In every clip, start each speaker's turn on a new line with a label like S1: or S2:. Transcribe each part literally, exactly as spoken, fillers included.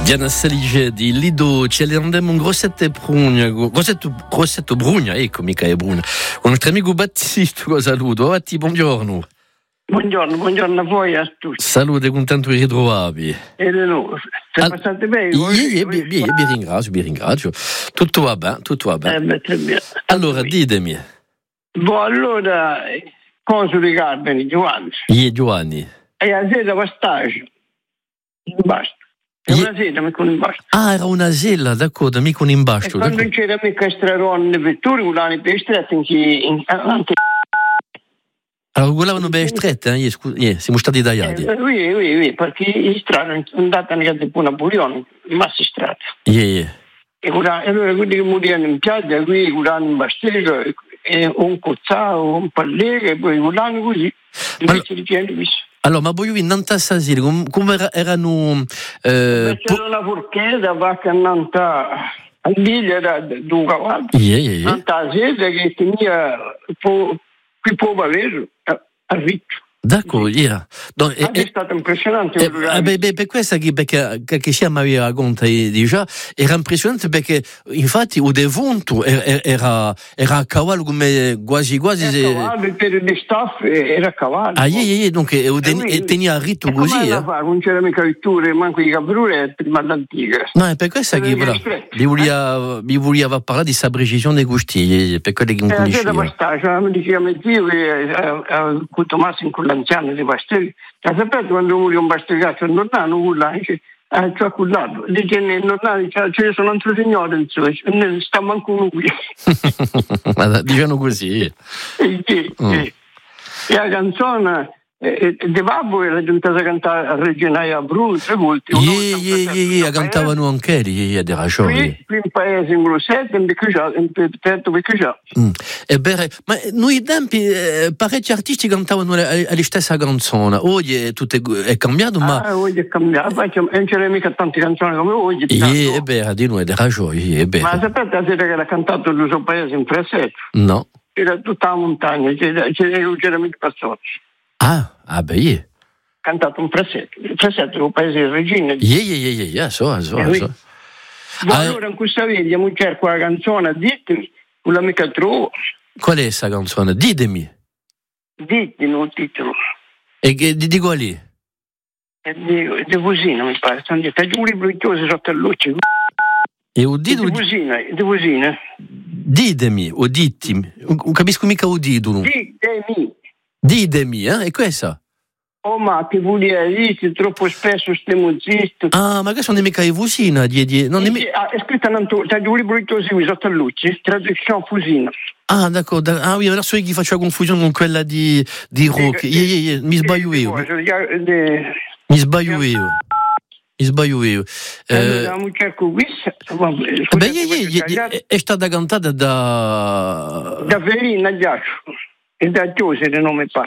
S1: Diana Salige di Lido, ci andiamo un grossetto brugna, grossetto, grossetto brugna, ecco mica è brugna. Un nostro amico Battista, lo saluto. Batti, buongiorno.
S2: Buongiorno, buongiorno a voi a tutti.
S1: Salute, contento di ritrovarvi.
S2: E noi, siamo
S1: Al...
S2: passati bene?
S1: Io vi ringrazio, vi ringrazio. Tutto va bene, tutto va bene.
S2: Eh, beh,
S1: allora, ditemi.
S2: Boh, allora, cosa riguarda Giovanni?
S1: Io Giovanni.
S2: E a sera va stage. Basta. È
S1: Ie...
S2: una sera, mica un imbasto.
S1: Ah, era una sella, d'accordo, mica un imbasto.
S2: E quando non c'era mica estraronne vetture, volevano per stretto in avanti.
S1: Allora, volavano bene strette, eh? Scusa, yeah, siamo stati tagliati.
S2: Eh, oui, oui, oui, perché in strada è andata neanche una buglione, ma si strada.
S1: Yeah, yeah.
S2: E allora quelli che morivano in piazza, qui volevano in basteggio, e un cozzato, un palleghe, e poi volevano così. Invece di piedi visto.
S1: Allora, ma voi in Nanta Sasile, come, come erano... Eh,
S2: c'era po- una forchetta, va che Nanta... All'iglia era due cavalli.
S1: Yeah, yeah, yeah.
S2: Nanta Sasile che tenia po- qui può valere a riccio.
S1: D'accordo, yeah. Don,
S2: è, è stato impressionante.
S1: Eh, eh, beh, beh, per questo che, perché, che si mi racconta già, era impressionante perché infatti o devonto era, era, era a cavallo come quasi quasi...
S2: Era a cavallo, per le staffe era a cavallo.
S1: Ah, yeah, yeah, donc e, e, e tenia ritto così. Eh?
S2: Fare? Non c'era mica vetture, manco i cabrure, prima l'antica.
S1: No, è per questo che voilà, vi voleva, vi voleva parlare di questa precisione dei gusti, per quelli che non conosceva.
S2: Eh, basta, mi diceva mio zio che ha avuto massimo con l'anziano di Bastelli. Ha saputo quando muore un bastegaccio non hanno nulla, ha ciò cullato. Dice non hanno, ce ne sono altri signori, non sta manco uno qui.
S1: Ma dicevano così.
S2: E, e, mm. e, e la canzone eh, De Babbo era giunta a cantare a Regina Abruzzo tre volte.
S1: Ie, ie, ie, cantavano anche lì, ad ragione.
S2: Qui in paese in Grosseto, in Petto Beccugià.
S1: Ebbene, ma noi tempi eh, parecchi artisti cantavano la stessa canzone. Oggi è, tutto è, è cambiato, ma...
S2: Ah, oggi è cambiato, ma non c'era mica tante canzoni come oggi.
S1: Ie, ebbene, di noi, è ragione.
S2: Ma sapete la sera che era cantato il suo paese in Preseto?
S1: No.
S2: Era tutta la montagna, c'era, c'era, c'era mica persone.
S1: Ah, ah beh, yeah.
S2: Cantato un Preseto, il Preseto è un paese di Regina.
S1: Yeah, yeah, yeah, yeah, so, so,
S2: eh,
S1: so.
S2: Ma ah, allora in questa veglia mi cerco la canzone, ditemi, non la mica trovo.
S1: Qual è questa canzone? Ditemi.
S2: Ditemi il titolo.
S1: E che di, di quali?
S2: È di, di Fusina, mi pare, stanno dicendo, è un libro chiuso sotto il luce.
S1: E o dito,
S2: di Fusina, di Fusina.
S1: Ditemi, o dittimi, non capisco mica o dito.
S2: Ditemi.
S1: Ditemi, eh? E questa?
S2: Oh, ma che vuol dire? Troppo spesso stiamo zitti.
S1: Ah, ma questo non è mica di Fusina. Di, di, non è, mi...
S2: ah, è scritta in un libro chiuso sotto il luce, traduzione Fusina.
S1: Ah, d'accordo. Ah, io adesso io faccio confusione con quella di, di Rock. Yeah, yeah, yeah. Mi sbaglio io. Mi sbaglio io. Mi sbaglio io.
S2: Eh, la cerco qui.
S1: Beh, yeah, yeah, è stata cantata da...
S2: Da Verina Ghiaccio. E da Chiose, il nome pare.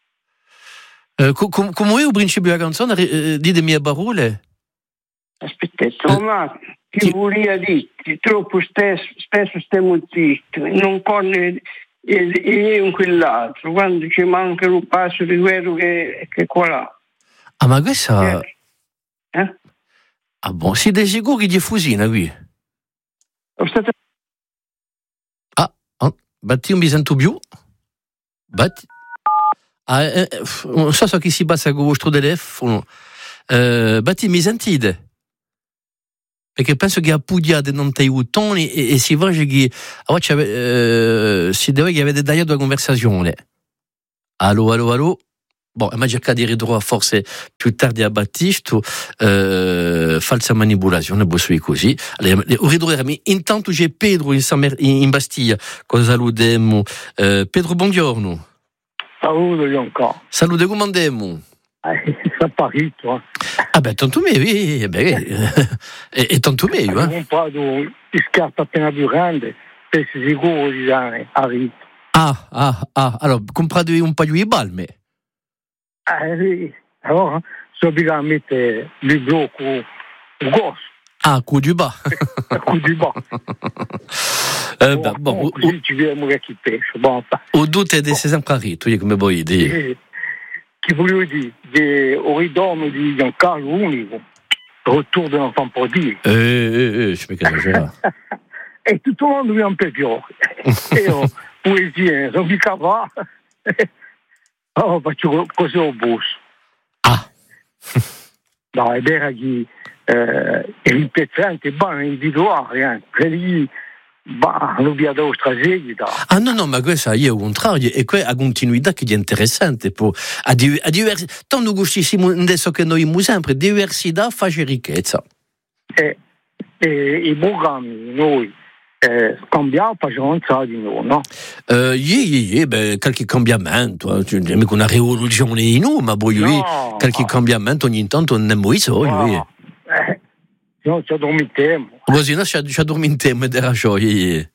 S1: Eh, com- come è il principio della canzone? Eh, ditemi a parole.
S2: Aspettate, oh, ma che voleva dire? Troppo spesso, spesso stiamo zitti, non corre e un quell'altro, quando ci manca un passo di quello che è qua là.
S1: Ah, ma questa...
S2: Eh? Eh?
S1: Ah, buon, siete sicuri che è Fusina qui?
S2: State...
S1: Ah, oh, Batti, non mi sento più. Batti. Ah, eh, non so se che si passa con il vostro telefono. Eh, Batti, mi sentite? Perché penso che appuggiate non te utoni e, e si vede che a voce eh, si deve che avete tagliato la conversazione. Allo, allo, allo. Bon, ma cercare di ritrovare forse più tardi a Battisto, eh, falsa manipolazione, bossui così. Allora, ritroveremo. Intanto c'è Pedro in, San Mer- in Bastiglia, cosa salutiamo. Eh, Pedro, buongiorno.
S3: Saluto, Gianco.
S1: Salute, come andiamo?
S3: Eh, sta partito, eh.
S1: Ah beh, tanto meglio, eh, beh, e, e tanto meglio, eh.
S3: Ho comprato di scarpe appena più grandi, per essere sicuro di dare a ritmo.
S1: Ah, ah, ah, allora, comprate un paio di balme.
S3: Eh sì, allora sono obbligato a mettere il blocco il grosso.
S1: Ah, cu du bas.
S3: Cu du bas.
S1: Eh, bon, bon,
S3: bon, così ci vediamo che chi pesce. Bon,
S1: o dute di sempre a rito, come vuoi dire.
S3: Che volevo dire, ho ridono di Giancarlo unico. retour de l'enfant prodigue.
S1: Eh, eh, eh, je mi casera.
S3: E tutto il mondo mi ha un po' più. E io, poesia, non mi cava. Oh, faccio così al bus.
S1: Ah.
S3: No, è vero che eh, il pezzente è buono individuale, eh. Quelli vanno via da strategica.
S1: Ah no, no, ma questo io al contrario, e qui a continuità che è interessante, po, a, di, a diversi, tanto gustissimo adesso che noi abbiamo sempre, diversità fa ricchezza.
S3: E, e i programmi noi eh, cambiamo, facciamo un sacco di noi, no?
S1: Uh, yeah, yeah, yeah, beh, qualche cambiamento, cioè, mica una rivoluzione in noi, ma poi no, qualche cambiamento ogni tanto non è mai so,
S3: no. Eh, no, ci addormentiamo.
S1: Così no, ci addormentiamo ed era ciò, yeah, yeah.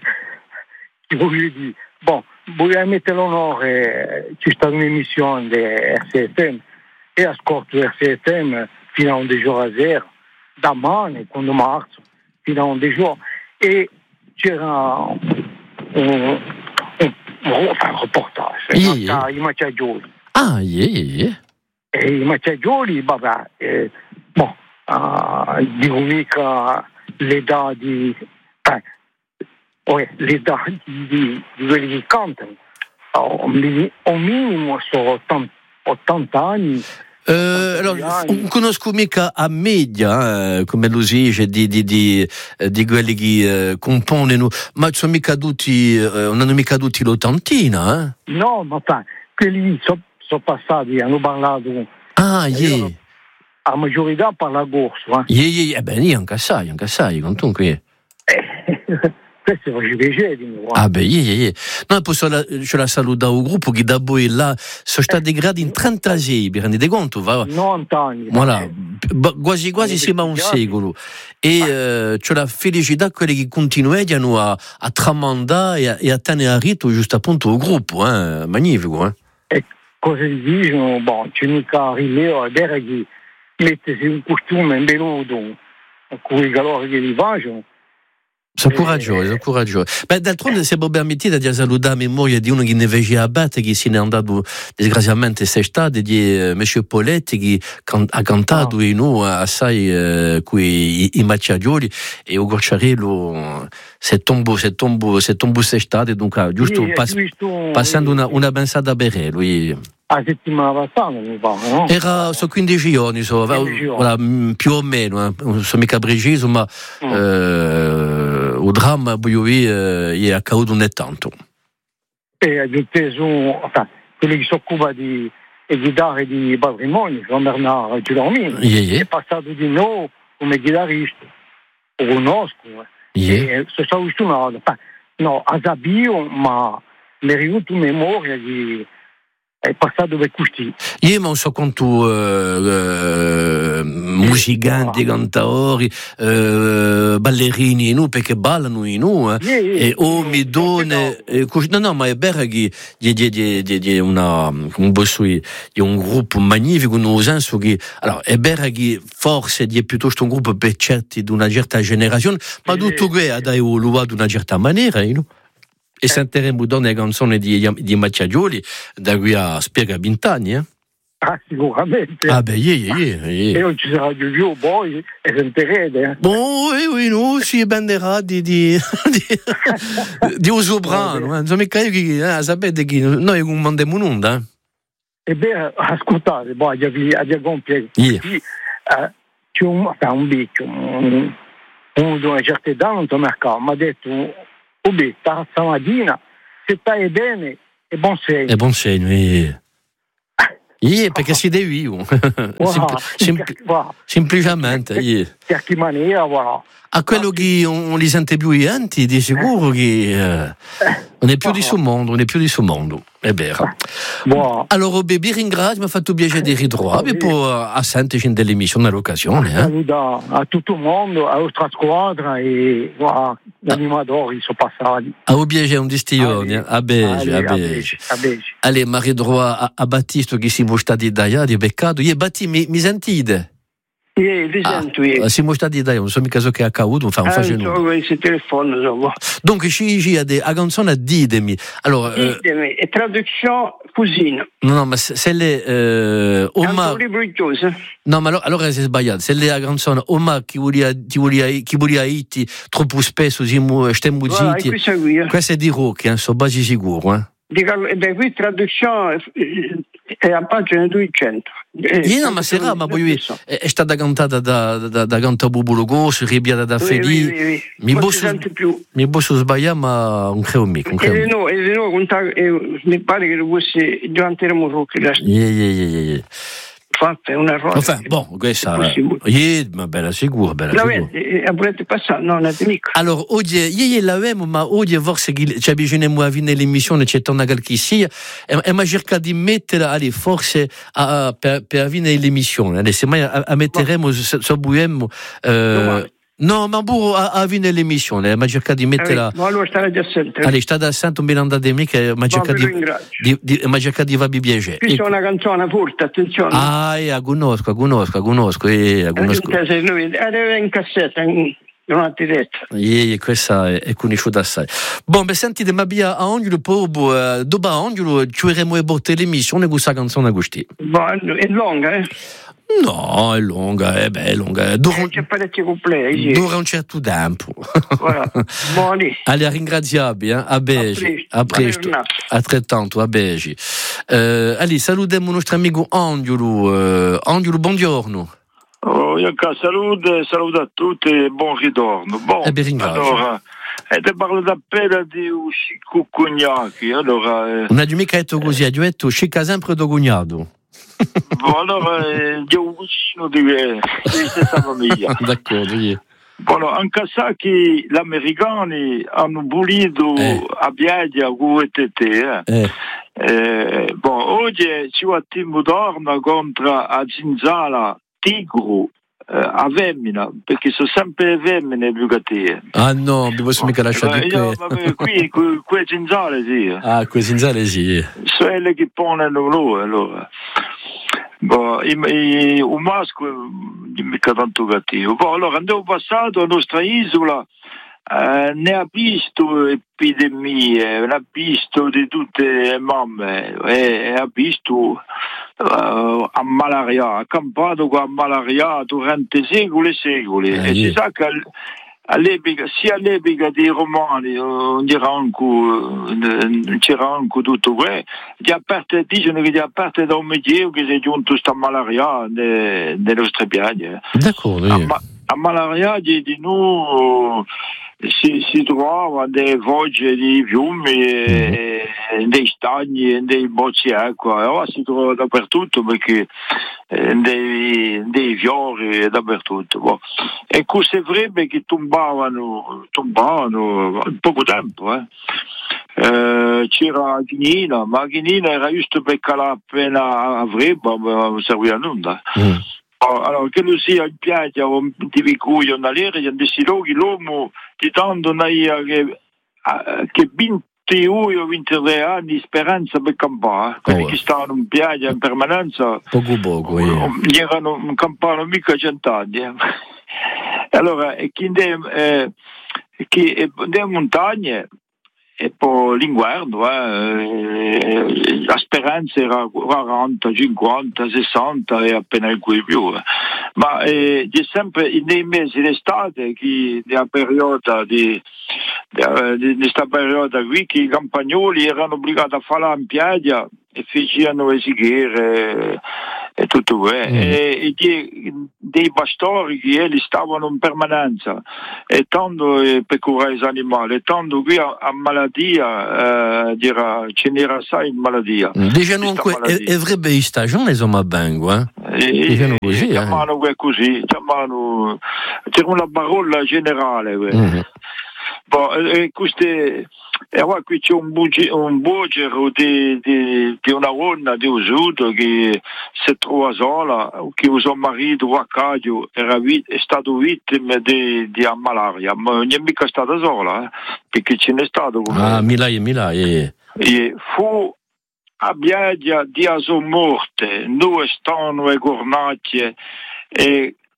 S3: Ti voglio dire, bon, voglio mettere l'onore, c'è stata un'emissione di R C F M e ascolto R C F M fino a un giorno a zero, da mano, quando marzo, fino a un giorno. E c'era un, un, un, un reportage
S1: yeah, yeah.
S3: i Macciagioli.
S1: Ah, yeah, yeah.
S3: E i Macciagioli, vabbè, eh, boh, uh, dico mica l'età di eh, oh, l'età di, di, di quelli che cantano. Oh, un minimo sono ottanta anni.
S1: Uh, allora, non conosco mica a media, eh, come lo si dice, di, di, di, di quelli che eh, compongono, ma sono mica tutti, eh, non hanno mica tutti l'ottantina, eh?
S3: No, ma sai, quelli sono so passati, hanno parlato.
S1: Ah, yeah.
S3: La maggiorità parla corso, eh?
S1: Yeah, yeah, eh beh, io anche sai, anche sai, comunque.
S3: Eh, questo faceva piacere di nuovo.
S1: Ah, beh, yeah, yeah. No, posso la, ce la salutare al gruppo che da voi là sono stati gradi in trentasei, vi rendete conto? Va?
S3: novanta anni.
S1: Voilà, quasi quasi siamo a un secolo. E eh, c'è la felicità di quelli che continuano a, a tramandare e a, e a tenere a rito giusto appunto il gruppo, eh? Magnifico, eh?
S3: E cosa gli dicono? Bon, c'è mica rileva, è vero che mettersi un costume in veluto con i calori che li facciano.
S1: Sono coraggiosi, sono coraggiosi. Beh, d'altronde si può permettere di salutare la memoria di uno che ne vecchia a battere, che se ne è andato disgraziatamente quest'estate, di uh, Monsieur Poletti, che can- ha cantato oh. in noi assai uh, qui i, i Macciagioli, e Ugo Ciarello si è tombato, si è tombato, si è tombato quest'estate, dunque, giusto
S3: sì,
S1: pass-
S3: visto,
S1: passando una, una pensata a bere, lui.
S3: La settimana passata mi pare, no?
S1: Era su quindici giorni, so,
S3: quindici
S1: voilà, più o meno, eh. Non sono mica preciso, ma mm. eh, il dramma poi eh, è accaduto non è tanto.
S3: E aggiunteso, enfin, quelli che si occupa di chitarre di patrimonio, Jean-Bernard Giuliani,
S1: yeah, yeah.
S3: è passato di noi come chitarrista, lo conosco,
S1: yeah.
S3: e sono stato studiato, enfin, no, a Zabio, ma mi è venuto in memoria di è passato per così.
S1: Io non so quanto eh, eh, musicanti, cantatori, eh, ballerini in noi, perché ballano in noi, eh,
S3: yeah, yeah,
S1: e uomini, donne, e così. No, no, ma è vero che è una, un bossui, è un gruppo magnifico, nel senso che, allora, è vero che forse è piuttosto un gruppo per certi di una certa generazione, ma yeah. tutto questo ha dato di una certa maniera, no? E sentiremo donne canzoni di, di Macciagioli da qui a spiega vent'anni, eh?
S3: Ah, sicuramente.
S1: Ah, beh, yeah, yeah, yeah.
S3: E non ci sarà più più, poi, e sentirete. Eh?
S1: Bon, oui, oui, no, si banderà di, di, di, di uso brano, eh? Insomma, che, eh, sapete che noi non mandiamo nulla, eh?
S3: E beh, ascoltate, poi, a dia compie,
S1: yeah.
S3: Qui, eh, c'è un, un vecchio, un, uno di una certa età, non so mercato, mi ha detto... Oh beh, stamattina, se stai bene, è buon segno.
S1: È buon segno, eh. Yeah, perché si deve io.
S3: Wow,
S1: Sempl- sempl- wow. Semplicemente, yeah.
S3: In che maniera, wow.
S1: A quello che non li sente più niente, di sicuro che eh, non è più di suo mondo, non è più di suo mondo, è vero.
S3: Wow.
S1: Allora, vi ringrazio, mi ha fatto piacere di ritrovarvi, poi a sentirci dell'emissione all'occasione. Eh?
S3: Saluta a tutto il mondo, a nostra squadra e wow, gli animatori sono passati.
S1: A voi piacere un distione, a Bege, a Bege. Allez, Marie Droit, a, a Battista che siamo stati da di peccato, io Batti, mi, mi sentite?
S2: Sì, ti sento io.
S1: Ah, siamo stati dai, non so mica so che è accaduto, non fa un
S2: Ah,
S1: faccio
S2: non so questi telefoni, insomma.
S1: Donc, ci ci a de a canzone Didemi. Allora,
S2: Ditemi, e traduzione cusina.
S1: no, no, ma se, se le eh, Oma, no, ma allora, allora si è sbagliato. Se le la canzone Oma chi volia chi volia chi volia iti troppo spesso siamo stiamo zitti. Questa è di Rock, non so basi sicuro, eh.
S2: Da qui traduzione è a pagina duecento.
S1: Io non ma sarà, ma poi è stata cantata da da da canta Bubulo Gosso, ribiata da Feli. Mi posso mi posso sbagliare, ma non credo mica.
S2: E no, e no, mi pare che lo fosse durante il Morocco.
S1: Yeah, yeah, yeah, yeah.
S2: Fatta è un errore.
S1: Enfin, bon, questa è ma bella sicura, bella
S2: sicura. Volete passare? No, non è mica.
S1: Allora, oggi io l'avevamo, ma oggi forse ci avviciniamo a fine l'emissione, c'è torna qualche sia, e ma cerca di mettere, allora, forse a, per, per fine l'emissione, allora, se mai a, a metteremo, se buiamo, eh, no, ma pure a, a fine l'emissione, ma cerca di mettere.
S2: Ma allora stai già sempre.
S1: Allora, sta da Santo Miranda de mica, ma cerca di, di, di, ma cerca di farvi piacere.
S2: Qui c'è una canzone forte, attenzione.
S1: Ah, io conosco, conosco, conosco, eh, conosco.
S2: Era in cassetta, non ha diretta.
S1: Yeah, questa è, è conosciuta assai. Bon, beh, sentite, ma via a ognuno poco, dopo a ognuno ci avremo a botte l'emissione con questa canzone così.
S2: È lunga, eh?
S1: No, è lunga, è bella, è lunga. Dura,
S2: c'è parecchio completo.
S1: Dura un certo tempo.
S2: Voilà. Buoni.
S1: Allora, ringraziabili, eh? A Begi. A presto. Altrettanto, a Begi. Uh, allora, salutiamo il nostro amico Angelo. Uh, Angelo, buongiorno.
S4: Oh, io salute, saluto a tutti e buon ritorno. Bon,
S1: eh beh,
S4: allora, e ti parlo appena di Uscico Cognacchi. Allora, eh,
S1: non hai mica detto così, hai detto Scicca sempre do cognato.
S4: Bon, allora, eh, io vicino di di stessa famiglia.
S1: D'accordo, yeah.
S4: Bon, anche sa che gli americani hanno pulito
S1: eh.
S4: a Biaglia con il T T, eh. eh. Eh, bon, oggi ci va a Timbo d'Orna contro a Zinzala Tigru eh, a femmina, perché sono sempre femmine più che te.
S1: Ah no, mi posso mica lasciare
S4: eh, io, vabbè, qui, qui, qui Zinzale sì.
S1: Ah, qui Zinzale sì.
S4: Sono quelle che pongono loro, allora. Boh, i, i, un maschio mica tanto cattivo. Boh, allora andiamo passato alla nostra isola, eh, ne ha visto epidemie, ne ha visto di tutte le mamme, e ha visto uh, a malaria, ha campato con la malaria durante secoli e secoli. Eh, e si sa che all'epoca, sia all'epoca dei romani, c'era anche, c'era anche tutto questo, dicono che a parte da un medioevo che si è giunto questa malaria nelle nostre piaghe.
S1: D'accordo.
S4: A, ma, a malaria di, di noi si, si trovava delle fogge di fiumi, mm-hmm. e, dei stagni, e dei bocci d'acqua, e ora si trova dappertutto perché eh, dei, dei fiori dappertutto. Boh. E queste frebbe che tombavano, tombavano in poco tempo, eh. Eh, c'era la chinina, ma la chinina era giusto per calare appena a frebba, ma serviva a nulla. Mm. Allora, che lo sia in piaggia o di vicuio, nell'era, in questi luoghi l'uomo di tanto che, che ventidue o ventitré anni speranza per campare, quelli oh. che stavano in piaggia in permanenza,
S1: poco poco,
S4: yeah. erano in campano mica cent'anni. Eh. Allora, e chi eh, che nelle montagne e poi l'inverno, eh, la speranza era quaranta, cinquanta, sessanta e appena in cui più. Eh. Ma eh, c'è sempre nei mesi d'estate, che nella periodo di, di, di questa periodo qui, che i campagnoli erano obbligati a fare in piaggia e facevano le sighere e tutto questo. Mm. E, e dei pastori che li stavano in permanenza e tanto eh, per curare gli animali, e tanto qui a, a malattia, eh, dirà, ce n'era assai in malattia.
S1: Diciamo che è avrebbe in stagione, insomma, bengo, eh?
S4: Diciamo così, eh? Chiamano eh. così, chiamano, c'era una parola generale. Mm. Boh, e queste, e qua qui c'è un, buge, un bucero di, di, di una donna di Usuto che si trova sola, che il suo marito Accadio era è stato vittima di, di malaria, ma non è mica stata sola, eh, perché ce n'è stato.
S1: Ah, milaia, milaia.
S4: E fu a Biaggia di a sua morte, due stanno e cornacce, e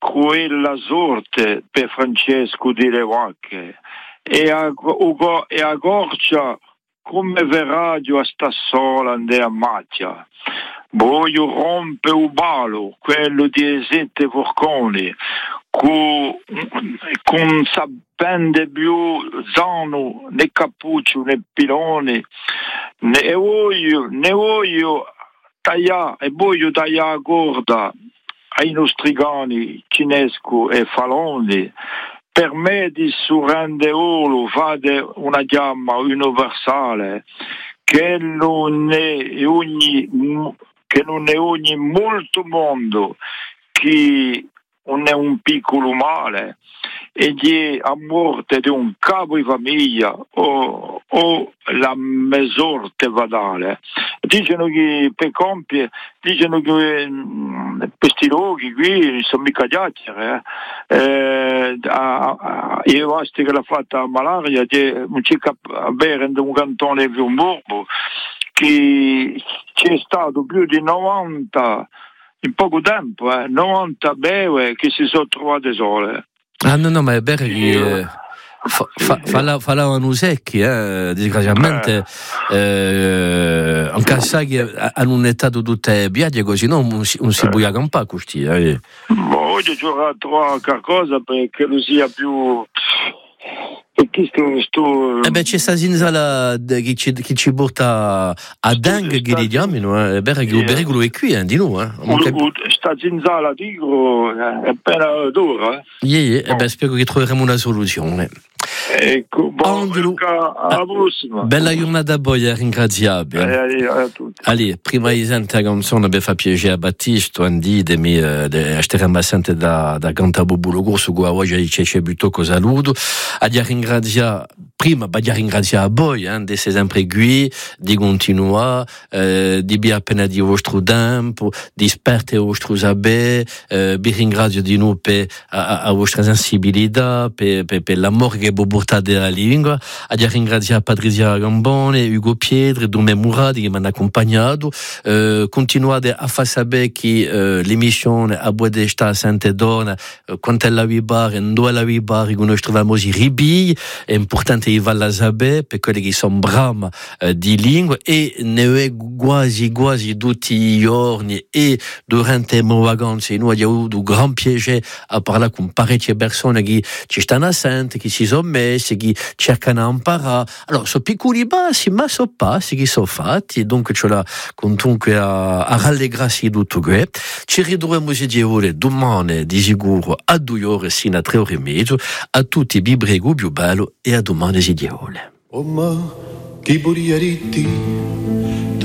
S4: cruella sorte per Francesco di Levacche e a, Ugo, e a Gorcia come verraggio a sta sola andare a macchia. Voglio rompe un balo, quello di Esette Forconi, con, con sapende più zano né cappuccio né piloni, ne voglio, ne voglio tagliare e voglio tagliare corda ai nostri gani Cinesco e Faloni. Per me di Surrendeolo vade una chiama universale che non è ogni che non è ogni molto mondo che non è un piccolo male e di a morte di un capo di famiglia o, o la mesorte vadale. Dicono che per compiere, dicono che mh, questi luoghi qui sono mica chiacchiere, eh? eh, io basta che l'ha fatta a malaria, non c'è a bere in un cantone di un borgo, che c'è stato più di novanta in poco tempo, eh, novanta beve che si sono trovate sole.
S1: Ah no, no, ma è vero che fa, fa, fa, fa la secchi, eh, disgraziatamente, eh, anche sai che hanno un'età di tutte biaglie così, no, non si, non si buia un po' questi. Eh.
S4: Oggi c'è trovare qualcosa perché lo sia più... Sto, sto...
S1: Eh beh, c'è sta zinzala che ci, che ci porta a Dang che diciamo, no? È vero che il pericolo è qui, eh, di noi. Eh.
S4: Sta zinzala, dico, è appena dura. Eh.
S1: Yeah, yeah. Oh. Eh beh, spero che troveremo una soluzione.
S4: Ecco, buon, alla prossima.
S1: Bella giornata a voi, ringraziabile.
S4: Eh, a tutti.
S1: Allez, prima di sentire la canzone mi fa piacere a Battista, Andy, de mi stare abbastanza da da cantare Bubulo Corso, che oggi c'è butto cosa saluto. A dire ringraziare, prima a ringraziare a voi, eh, di sempre qui, di continuare, eh, di bi appena di vostro tempo, di sperte vostro sapere, eh, vi ringrazio di noi per a, a vostra sensibilità, per, per, per l'amore che voi portate alla lingua. A dire ringraziare a Patrizia Gambone, Ugo Pietri, Dume Muradi che mi hanno accompagnato. Eh, continuate a far sapere che eh, l'emissione a Buode sta sempre donna, eh, quanto è la vibare, dove la vibare, che noi troviamo i ribi, è importante che va la sapere per quelli che sono bravi eh, di lingua e ne è quasi quasi tutti i giorni e durante le vacanze noi abbiamo avuto un gran piacere a parlare con parecchie persone che ci stanno assenti, che si sono messi, che cercano di imparare. Allora, sono piccoli passi, ma sono passi che sono fatti, dunque ce l'ha comunque a, a rallegrarsi di tutto questo. Ci ritroviamo se Dio vuole domani di sicuro a due ore sino a tre ore e mezzo. A tutti vi prego più bello e a domani se Dio vuole.
S5: Oma, chi buriaritti